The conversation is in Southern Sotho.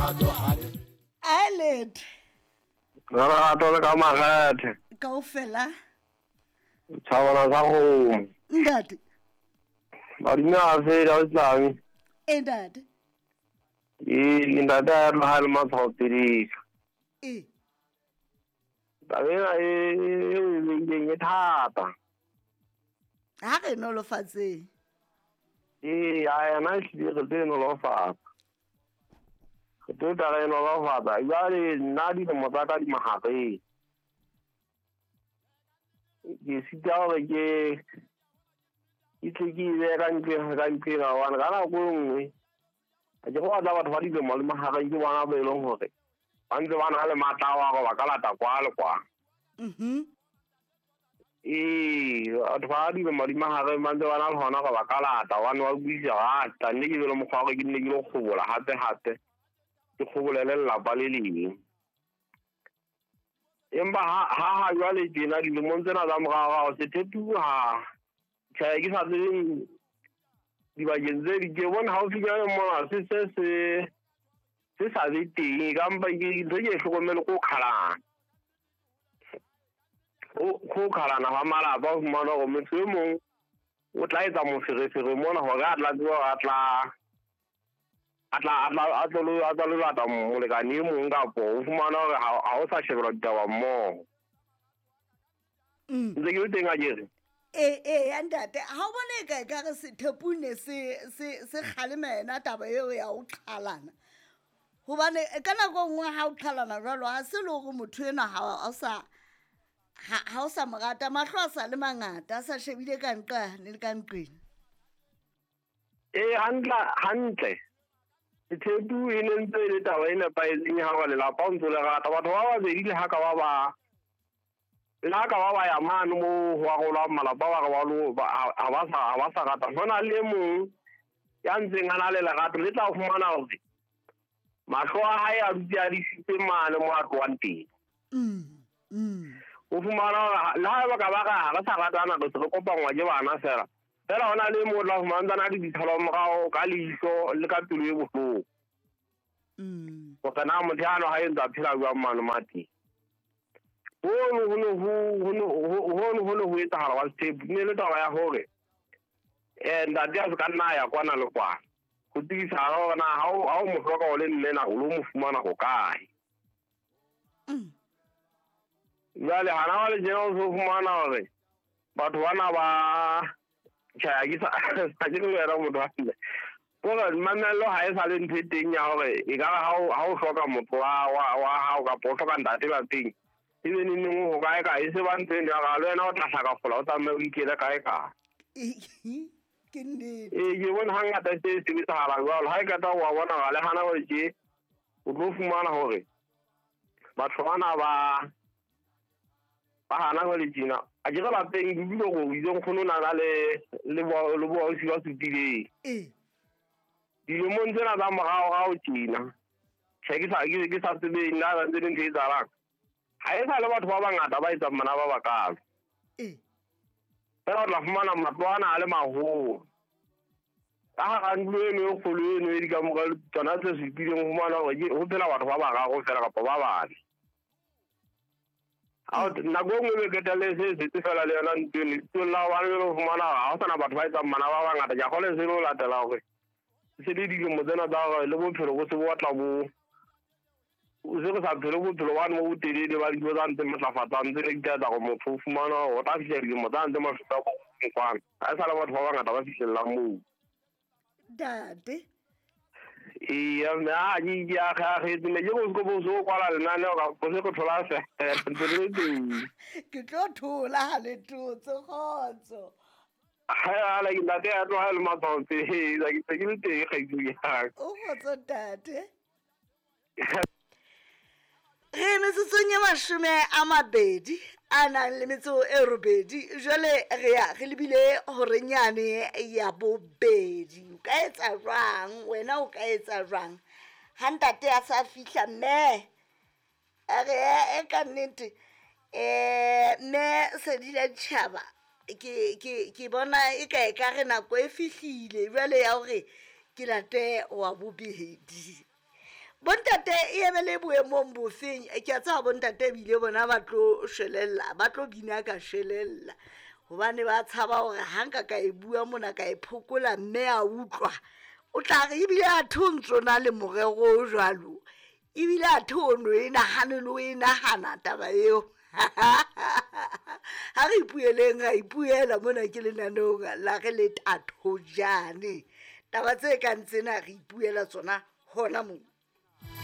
Island Lerato le ka magethe. kaofela Tshwana sa go. ntate Marina se ya tsami. ntate Ntate a re ma tshotirisa. Tabena e thata. ha re nolofatseng Ya na se re teno lo fa. Ke tota re no lo fa. Ya le na di mo tsaka di mahare. Ke sita re ke itlekile ka ntse ga wana kana go nngwe a je go tla batho ba di le mo le mahare ke bona ba eleng hore ba ntse ba na le matlawa go ba ka lata kwa le kwa batho ba di le mo di mahare ba ntse ba na le hona go ba ka lata wane wa buisa ga nne ke le mokgwa go ke nne ke le gobola hape ke gobolele lelapa le leng empa ha jwale tjena dilemong tsena tsa morao se thetu ha ke sa tsebeng dibakeng tse di ke bona haufi ka mona se sa le teng ka mpa ke ntho ke hlokomele ko khalana ha malapa o fumana go motho e mong o tla etsa moferefere mona hore a tla lo lata molekane e mong kapo o fumana hore ha o sa shebelwa ditaba mmogo ntse ke le teng a jere ya ntate ha o bone ka re sethepune se kgalemena taba eo ya o qhalana hobane ka nako nngwe ha o qhalana jwalo ha se le hore motho ena ha o sa morata mahlo a sa le mangata a sa shebile ka nqa le ka nqeng hantle thepu e ne ntse le taba e nepaetseng ha ba lelapa o ntse le rata batho ba babedi le ha ka ba ya mane mo wa go la malapa ba ga ba lo ha ba sa rata hona le mong ya ntseng a na le lerato le tla fumana hore mahlo a hae a dutse a di sitse mane mo a tloang teng o fumana le ha ba ka ba ga sa ratana re se re kopangwa ke bana fela hona le mo la fumana tsana di thalo morao ka leiso le ka pelo e bohloko go kana motho ano ha e ntse a phela jwang mano mati hono ho etsahala wa step ne le taba ya hore ntate a se ka nna ya kwana le kwana go tirisa gona ha o mo hloka o le nnena o lo mo fumana go kae jale hana wa le jena o so fumana hore batho bana ba tjha ke sa ke le era motho wa nne gore mamelo ha e sa le ntho teng ya hore e ka ha o hloka motho wa ha o ka hloka ntate ba teng ile ni nngwe go kae ka e se ba ntse ya ga le wena o tla hlaka fola o tsamaye o ikele kae ka ke nnete ke bona hangata se bitsahala jwalo ha e ka ta wa bona ga le hana gore ke o tlo fumana hore batho bana ba hana go le jina a ke la teng di dilo go itse go nona le bo ausi ba sutileng dilemong tsena tsa morao ga o tjena ke sa tsebeng na ba ntse le ntho e tsalang ha e sa le batho ba bangata ba etsang bana ba bakalo fela o tla fumana matlwana a le maholo ka ga ntlo eno e kgolo eno e di ka moka tsona tse supileng fumana gore go phela batho ba barago fela kapa ba bane nako e nngwe be ketele se setse fela le yona ntong la bane le fumana ga go sana batho ba etsang bana ba bangata ke a gole se le o latela gore se le dilemo tsena tsa gore le bophelo bo se bo batla bo se re sa phele bophelo bane mo botelele ba dilo tsa ntse matlafatsang ntse le ditata go motho o fumana o tla fitlhela dilemo tsa ntse mafita go kwana ga e sa le batho ba bangata ba fitlhelelang moo date mme ke akgetse ne ke go bo so kwala lenaneo ka go se go thola ke tlo thola ha le totse kgotso ha la ke ntate a tloga le matsaotse ke le teng ga o kgotso tate re metsotsong e 20 a nang le metso e robedi jwale re lebile horenyane ya bobedi o ka etsa jwang wena o ka etsa jwang ha ntate a sa fihla mme re ka nnete mme se di la tshaba ke bona e ka re nako e fihlile jwale ya hore ke late wa bobedi bontate e ebe le boemong bofeng ke a tsaya bontate bile bona ba tlo shelella ba tlo bina ka shelella hobane ba tshaba hore hanka ka e bua mona ka e phokola mme a utlwa o tla re ebile a thontsona le morero o jwalo ebile a thono e nahane le e nahana taba eo ha re ipueleng ga ipuela mona ke lenaneong la re le tathojane taba tse kang tsena re ipuela tsona hona moo